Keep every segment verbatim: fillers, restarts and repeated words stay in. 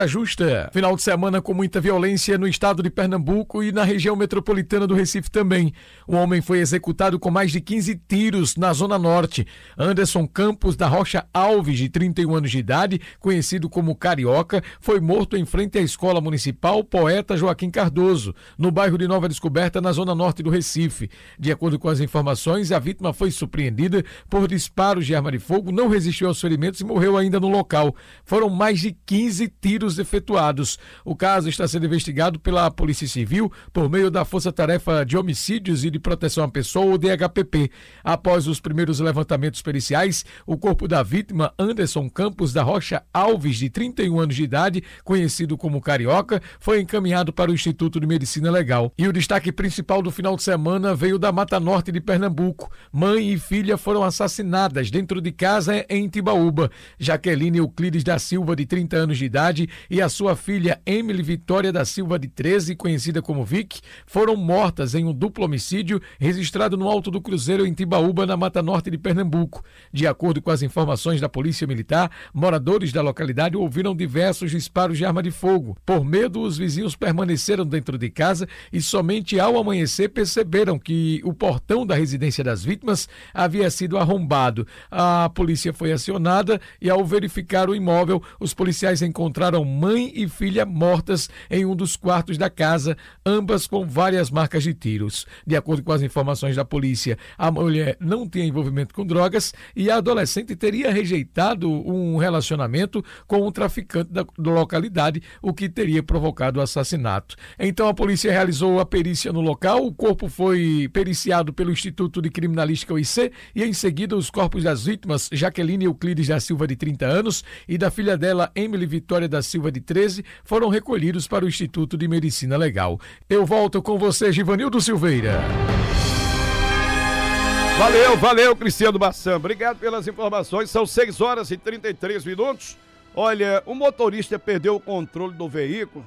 Justa. Final de semana com muita violência no estado de Pernambuco e na região metropolitana do Recife também. Um homem foi executado com mais de quinze tiros na Zona Norte. Anderson Campos da Rocha Alves, de trinta e um anos de idade, conhecido como Carioca, foi morto em frente à Escola Municipal Poeta Joaquim Cardoso, no bairro de Nova Descoberta, na Zona Norte do Recife. De acordo com as informações, a vítima foi surpreendida por disparos de arma de fogo, não resistiu aos ferimentos e morreu ainda no local. Foram mais de quinze tiros efetuados. O caso está sendo investigado pela Polícia Civil por meio da Força Tarefa de Homicídios e de Proteção à Pessoa, ou D H P P. Após os primeiros levantamentos periciais, o corpo da vítima, Anderson Campos da Rocha Alves, de trinta e um anos de idade, conhecido como Carioca, foi encaminhado para o Instituto de Medicina Legal. E o destaque principal do final de semana veio da Mata Norte de Pernambuco. Mãe e filha foram assassinadas dentro de casa em Timbaúba. Jaqueline Euclides da Silva, de trinta anos de idade, e a sua filha Emily Vitória da Silva, de treze, conhecida como Vic, foram mortas em um duplo homicídio registrado no Alto do Cruzeiro, em Timbaúba, na Mata Norte de Pernambuco. De acordo com as informações da Polícia Militar, moradores da localidade ouviram diversos disparos de arma de fogo. Por medo, os vizinhos permaneceram dentro de casa e somente ao amanhecer perceberam que o portão da residência das vítimas havia sido arrombado. A polícia foi acionada e, ao verificar o imóvel, os policiais encontraram mãe e filha mortas em um dos quartos da casa, ambas com várias marcas de tiros. De acordo com as informações da polícia, a mulher não tinha envolvimento com drogas e a adolescente teria rejeitado um relacionamento com um traficante da, da localidade, o que teria provocado o assassinato. Então a polícia realizou a perícia no local, o corpo foi periciado pelo Instituto de Criminalística, o I C, e em seguida os corpos das vítimas, Jaqueline Euclides da Silva, de trinta anos, e da filha dela, Emily Vitória da Silva, de treze, foram recolhidos para o Instituto de Medicina Legal. Eu volto com você, Givanildo Silveira. Valeu, valeu, Cristiano Bassan. Obrigado pelas informações. São seis horas e trinta e três minutos. Olha, o motorista perdeu o controle do veículo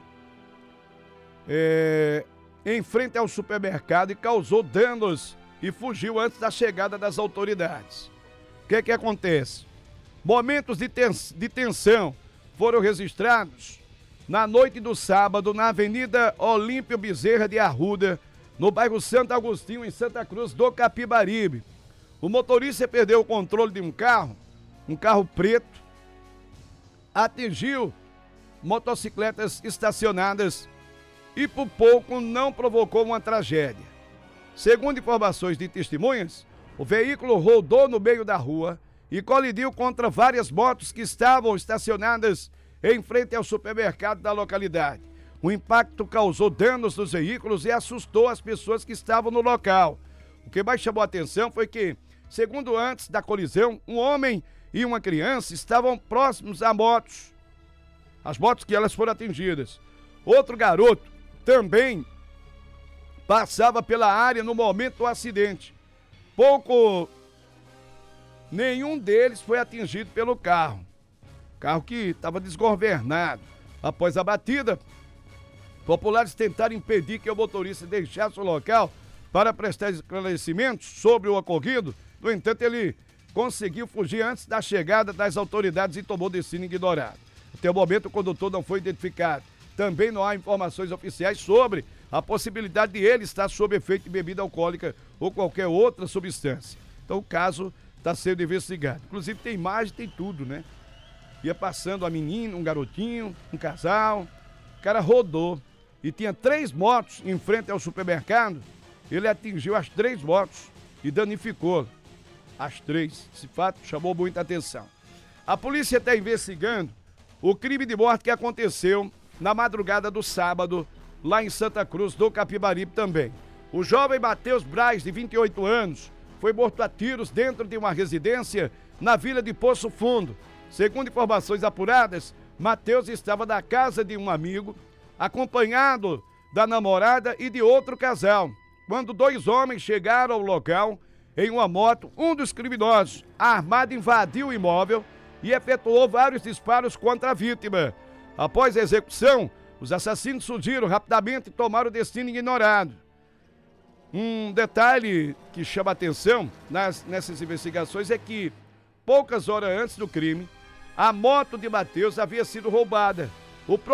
é, em frente ao supermercado e causou danos e fugiu antes da chegada das autoridades. O que que acontece? Momentos de, tens, de tensão foram registrados na noite do sábado na Avenida Olímpio Bezerra de Arruda, no bairro Santo Agostinho, em Santa Cruz do Capibaribe. O motorista perdeu o controle de um carro, um carro preto, atingiu motocicletas estacionadas e por pouco não provocou uma tragédia. Segundo informações de testemunhas, o veículo rodou no meio da rua e colidiu contra várias motos que estavam estacionadas em frente ao supermercado da localidade. O impacto causou danos nos veículos e assustou as pessoas que estavam no local. O que mais chamou a atenção foi que, segundo antes da colisão, um homem e uma criança estavam próximos a motos, as motos que elas foram atingidas. Outro garoto também passava pela área no momento do acidente. Pouco, nenhum deles foi atingido pelo carro. Carro que estava desgovernado. Após a batida, populares tentaram impedir que o motorista deixasse o local para prestar esclarecimentos sobre o ocorrido. No entanto, ele conseguiu fugir antes da chegada das autoridades e tomou destino ignorado. Até o momento, o condutor não foi identificado. Também não há informações oficiais sobre a possibilidade de ele estar sob efeito de bebida alcoólica ou qualquer outra substância. Então, o caso está sendo investigado. Inclusive, tem imagem, tem tudo, né? Ia passando a menina, um garotinho, um casal. O cara rodou e tinha três motos em frente ao supermercado. Ele atingiu as três motos e danificou as três. Esse fato chamou muita atenção. A polícia está investigando o crime de morte que aconteceu na madrugada do sábado, lá em Santa Cruz do Capibaribe também. O jovem Matheus Braz, de vinte e oito anos, foi morto a tiros dentro de uma residência na vila de Poço Fundo. Segundo informações apuradas, Matheus estava na casa de um amigo, acompanhado da namorada e de outro casal, quando dois homens chegaram ao local em uma moto. Um dos criminosos, armado, invadiu o imóvel e efetuou vários disparos contra a vítima. Após a execução, os assassinos fugiram rapidamente e tomaram o destino ignorado. Um detalhe que chama atenção nas, nessas investigações é que, poucas horas antes do crime, a moto de Matheus havia sido roubada O